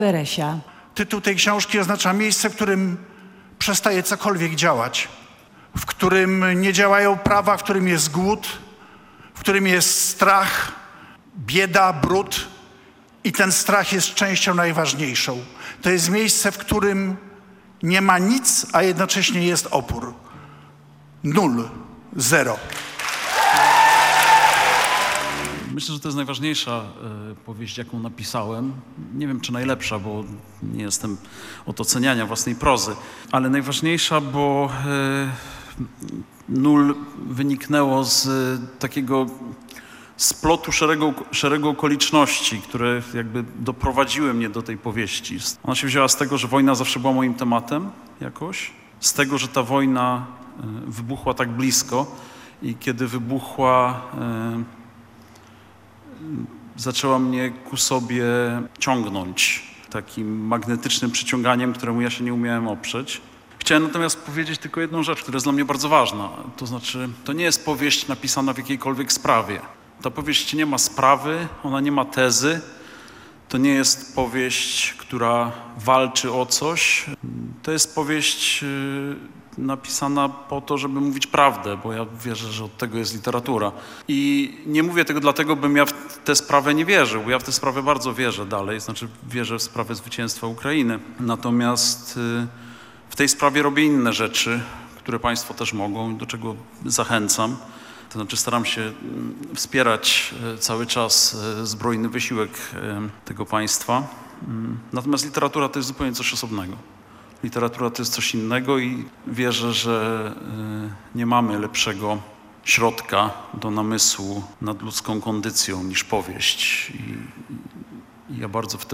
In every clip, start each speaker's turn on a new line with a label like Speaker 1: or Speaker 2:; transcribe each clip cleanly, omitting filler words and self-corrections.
Speaker 1: Beresia.
Speaker 2: Tytuł tej książki oznacza miejsce, w którym przestaje cokolwiek działać, w którym nie działają prawa, w którym jest głód, w którym jest strach, bieda, brud i ten strach jest częścią najważniejszą. To jest miejsce, w którym nie ma nic, a jednocześnie jest opór. 0.
Speaker 3: Myślę, że to jest najważniejsza powieść, jaką napisałem. Nie wiem, czy najlepsza, bo nie jestem od oceniania własnej prozy, ale najważniejsza, bo Nul wyniknęło z takiego splotu szeregu okoliczności, które jakby doprowadziły mnie do tej powieści. Ona się wzięła z tego, że wojna zawsze była moim tematem jakoś, z tego, że ta wojna wybuchła tak blisko i kiedy wybuchła, zaczęła mnie ku sobie ciągnąć takim magnetycznym przyciąganiem, któremu ja się nie umiałem oprzeć. Chciałem natomiast powiedzieć tylko jedną rzecz, która jest dla mnie bardzo ważna. To znaczy, to nie jest powieść napisana w jakiejkolwiek sprawie. Ta powieść nie ma sprawy, ona nie ma tezy. To nie jest powieść, która walczy o coś. To jest powieść napisana po to, żeby mówić prawdę, bo ja wierzę, że od tego jest literatura. I nie mówię tego dlatego, bym ja w tę sprawę nie wierzył, bo ja w tę sprawę bardzo wierzę dalej, znaczy wierzę w sprawę zwycięstwa Ukrainy. Natomiast w tej sprawie robię inne rzeczy, które państwo też mogą i do czego zachęcam. To znaczy staram się wspierać cały czas zbrojny wysiłek tego państwa. Natomiast literatura to jest zupełnie coś osobnego. Literatura to jest coś innego i wierzę, że nie mamy lepszego środka do namysłu nad ludzką kondycją niż powieść. I ja bardzo w tę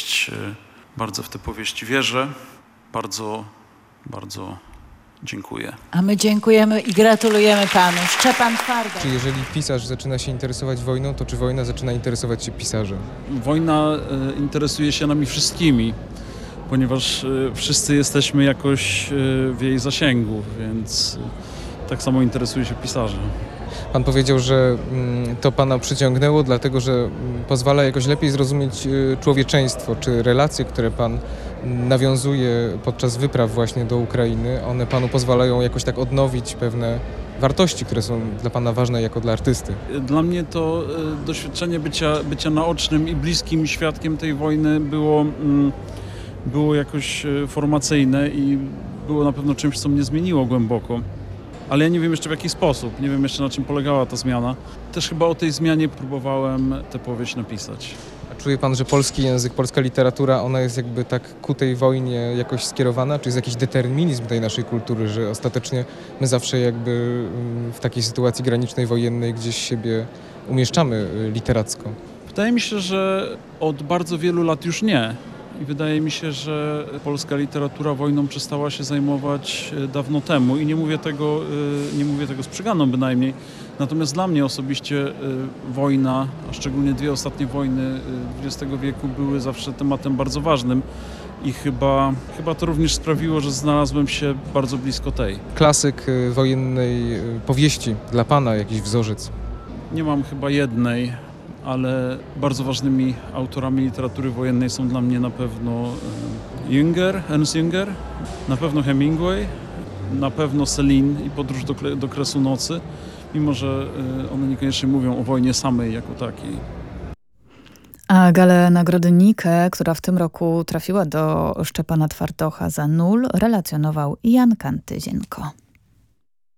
Speaker 3: powieść wierzę. Bardzo, bardzo dziękuję.
Speaker 1: A my dziękujemy i gratulujemy panu. Szczepan Twardoch.
Speaker 4: Czy jeżeli pisarz zaczyna się interesować wojną, to czy wojna zaczyna interesować się pisarzem?
Speaker 3: Wojna interesuje się nami wszystkimi, ponieważ wszyscy jesteśmy jakoś w jej zasięgu, więc tak samo interesuje się pisarzem.
Speaker 4: Pan powiedział, że to pana przyciągnęło, dlatego że pozwala jakoś lepiej zrozumieć człowieczeństwo, czy relacje, które pan nawiązuje podczas wypraw właśnie do Ukrainy, one panu pozwalają jakoś tak odnowić pewne wartości, które są dla pana ważne jako dla artysty.
Speaker 3: Dla mnie to doświadczenie bycia naocznym i bliskim świadkiem tej wojny było jakoś formacyjne i było na pewno czymś, co mnie zmieniło głęboko. Ale ja nie wiem jeszcze w jaki sposób, nie wiem jeszcze na czym polegała ta zmiana. Też chyba o tej zmianie próbowałem tę powieść napisać.
Speaker 4: A czuje pan, że polski język, polska literatura, ona jest jakby tak ku tej wojnie jakoś skierowana? Czy jest jakiś determinizm tej naszej kultury, że ostatecznie my zawsze jakby w takiej sytuacji granicznej, wojennej gdzieś siebie umieszczamy literacko?
Speaker 3: Wydaje mi się, że od bardzo wielu lat już nie. I wydaje mi się, że polska literatura wojną przestała się zajmować dawno temu. I nie mówię tego z przeganą bynajmniej. Natomiast dla mnie osobiście wojna, a szczególnie dwie ostatnie wojny XX wieku były zawsze tematem bardzo ważnym. I chyba to również sprawiło, że znalazłem się bardzo blisko tej.
Speaker 4: Klasyk wojennej powieści dla pana, jakiś wzorzec?
Speaker 3: Nie mam chyba jednej, ale bardzo ważnymi autorami literatury wojennej są dla mnie na pewno Ernst Jünger, na pewno Hemingway, na pewno Céline i Podróż do kresu nocy, mimo że one niekoniecznie mówią o wojnie samej jako takiej.
Speaker 1: A galę nagrody Nike, która w tym roku trafiła do Szczepana Twardocha za Nul, relacjonował Jan Kantyzienko.